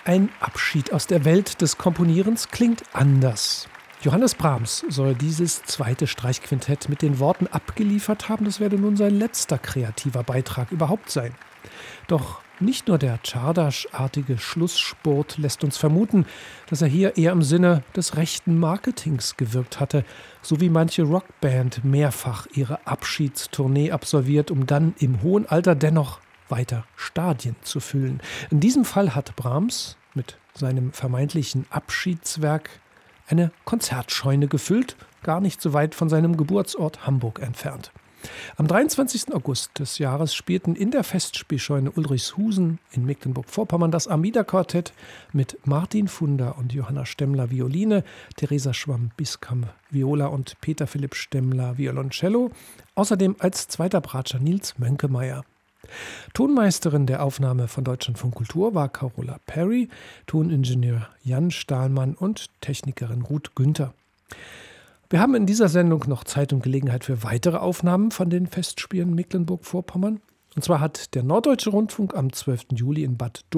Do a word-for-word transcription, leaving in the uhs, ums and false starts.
Ein Abschied aus der Welt des Komponierens klingt anders. Johannes Brahms soll dieses zweite Streichquintett mit den Worten abgeliefert haben, das werde nun sein letzter kreativer Beitrag überhaupt sein. Doch nicht nur der Czardas-artige Schlussspurt lässt uns vermuten, dass er hier eher im Sinne des rechten Marketings gewirkt hatte, so wie manche Rockband mehrfach ihre Abschiedstournee absolviert, um dann im hohen Alter dennoch weiter Stadien zu füllen. In diesem Fall hat Brahms mit seinem vermeintlichen Abschiedswerk eine Konzertscheune gefüllt, gar nicht so weit von seinem Geburtsort Hamburg entfernt. Am dreiundzwanzigsten August des Jahres spielten in der Festspielscheune Ulrichshusen in Mecklenburg-Vorpommern das Armida-Quartett mit Martin Funder und Johanna Stemmler Violine, Theresa Schwamm-Biskamp Viola und Peter Philipp Stemmler Violoncello, außerdem als zweiter Bratscher Nils Mönkemeyer. Tonmeisterin der Aufnahme von Deutschlandfunk Kultur war Carola Perry, Toningenieur Jan Stahlmann und Technikerin Ruth Günther. Wir haben in dieser Sendung noch Zeit und Gelegenheit für weitere Aufnahmen von den Festspielen Mecklenburg-Vorpommern. Und zwar hat der Norddeutsche Rundfunk am zwölften Juli in Bad